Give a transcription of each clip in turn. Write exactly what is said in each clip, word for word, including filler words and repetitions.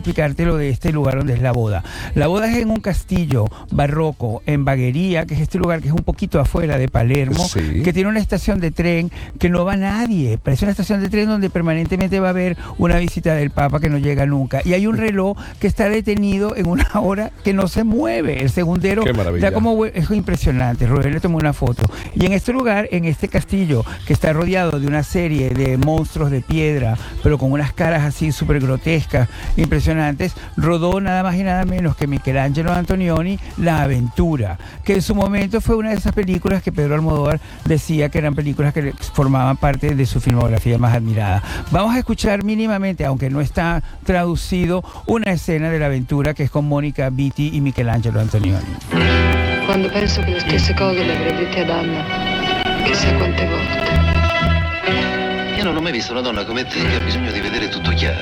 explicarte lo de este lugar donde es la boda. La boda es en un castillo barroco en Bagheria, que es este lugar que es un poquito afuera de Palermo, sí. que tiene una estación de tren que no va nadie. Parece una estación de tren donde permanentemente va a haber una visita del Papa que no llega nunca. Y hay un reloj que está detenido en una hora que no se mueve. El segundero da como... Es impresionante. Rubén le tomó una foto. Y en este lugar, en este castillo, que está rodeado de una serie de monstruos de piedra, pero con unas caras así súper grotescas, impresionantes, rodó nada más y nada menos que Michelangelo Antonioni La Aventura, que en su momento fue una de esas películas que Pedro Almodóvar decía que eran películas que formaban parte de su filmografía más admirada. Vamos a escuchar mínimamente, aunque no está traducido, una escena de La Aventura que es con Monica Vitti y Michelangelo Antonioni. Quando penso che le stesse cose le avrei dette ad Anna, chissà quante volte. Io non ho mai visto una donna come te che ha bisogno di vedere tutto chiaro.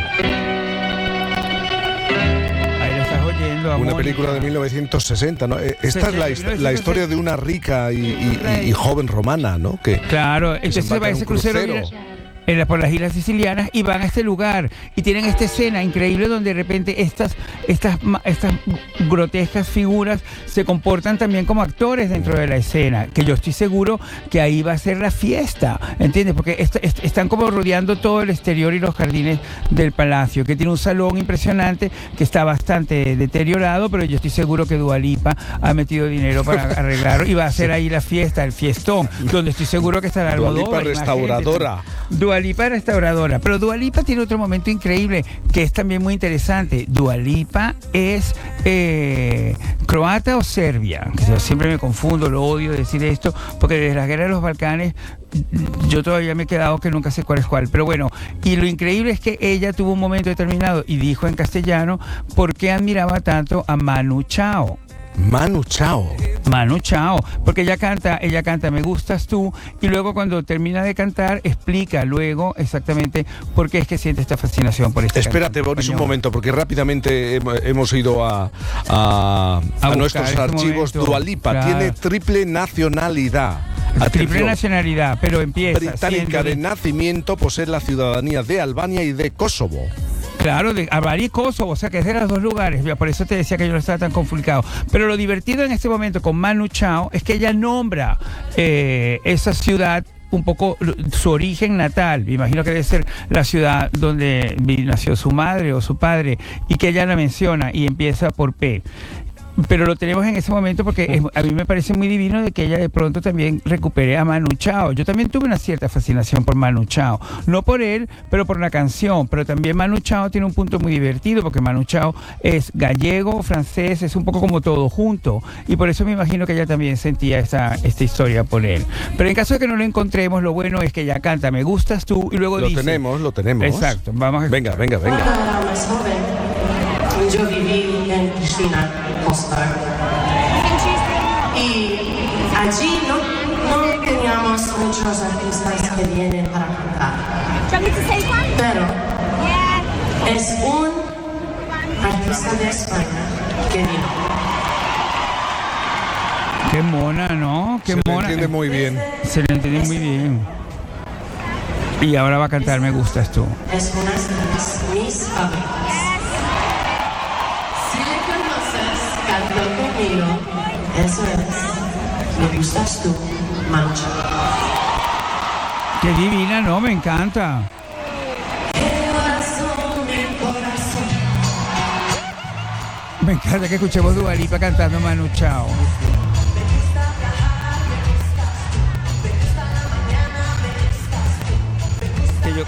Una película de mil novecientos sesenta, ¿no? Esta es la, hist- la historia de una rica y, y, y joven romana, ¿no? Que, claro, que entonces se va ese crucero, crucero. Mira, por las islas sicilianas y van a este lugar y tienen esta escena increíble donde de repente estas, estas, estas grotescas figuras se comportan también como actores dentro de la escena, que yo estoy seguro que ahí va a ser la fiesta, ¿entiendes? Porque est- est- están como rodeando todo el exterior y los jardines del palacio, que tiene un salón impresionante que está bastante deteriorado, pero yo estoy seguro que Dua Lipa ha metido dinero para arreglarlo y va a hacer ahí la fiesta, el fiestón, donde estoy seguro que estará Dua Lipa restauradora. Dua Lipa restauradora, pero Dua Lipa tiene otro momento increíble que es también muy interesante. Dua Lipa es eh, croata o serbia, que yo siempre me confundo, lo odio decir esto, porque desde la guerra de los Balcanes yo todavía me he quedado que nunca sé cuál es cuál, pero bueno, y lo increíble es que ella tuvo un momento determinado y dijo en castellano por qué admiraba tanto a Manu Chao. Manu Chao. Manu Chao, porque ella canta, ella canta Me Gustas Tú, y luego cuando termina de cantar explica luego exactamente por qué es que siente esta fascinación por este Espérate, Boris, un momento, porque rápidamente hemos ido a, a, a, a nuestros este archivos. Dua Lipa, claro, tiene triple nacionalidad. Atención. Triple nacionalidad, pero empieza británica de nacimiento, posee la ciudadanía de Albania y de Kosovo. Claro, de Albania y Kosovo, o sea que es de los dos lugares. Por eso te decía que yo no estaba tan complicado. Pero lo divertido en este momento con Manu Chao es que ella nombra eh, esa ciudad, un poco su origen natal. Me imagino que debe ser la ciudad donde nació su madre o su padre, y que ella la menciona y empieza por P. Pero lo tenemos en ese momento porque es, a mí me parece muy divino de que ella de pronto también recupere a Manu Chao. Yo también tuve una cierta fascinación por Manu Chao, no por él, pero por la canción. Pero también Manu Chao tiene un punto muy divertido porque Manu Chao es gallego, francés, es un poco como todo junto, y por eso me imagino que ella también sentía esta, esta historia por él. Pero en caso de que no lo encontremos, lo bueno es que ella canta Me Gustas Tú y luego lo dice... Lo tenemos, lo tenemos. Exacto, vamos a... Venga, venga, venga. Yo viví en Cristina Mostar y allí no, no teníamos muchos artistas que vienen para cantar, pero es un artista de España que vino. Qué mona, ¿no? Qué Se mona. Se le entiende muy bien. Se le entiende muy bien. Y ahora va a cantar Me Gustas Tú. Es una de mis favoritas. Canta conmigo, eso es, Me Gustas Tú, Manu Chao. Qué divina, ¿no? Me encanta. Me encanta que escuchemos Dua Lipa cantando Manu Chao. Que yo...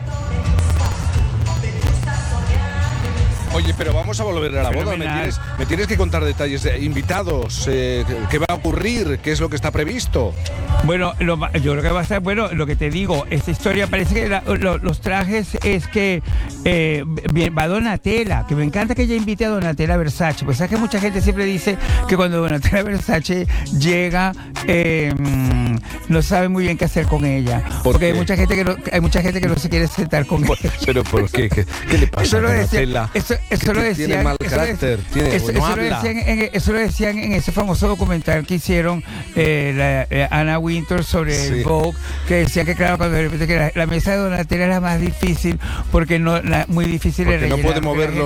Oye, pero vamos a volver a la boda. Me tienes, me tienes que contar detalles de invitados, eh, qué va a ocurrir, qué es lo que está previsto. Bueno, lo, yo creo que va a estar, bueno, lo que te digo, esta historia parece que la, lo, los trajes es que eh, va Donatella, que me encanta que ella invite a Donatella Versace, pues sabes que mucha gente siempre dice que cuando Donatella Versace llega, eh, no sabe muy bien qué hacer con ella, ¿Por porque qué? hay mucha gente que no, hay mucha gente que no se quiere sentar con ella. Pero ¿por qué? ¿Qué, qué le pasa eso a lo decía, Donatella? eso, eso lo decían, tiene mal eso carácter, lo, tiene, eso, no eso, lo habla. decían en, eso lo decían en ese famoso documental que hicieron eh, la, eh, Anna Wintour sobre sí. el Vogue, que decía que claro, cuando de repente que la, la mesa de Donatella es la más difícil porque no la, muy difícil porque de rellenar, no puede moverlo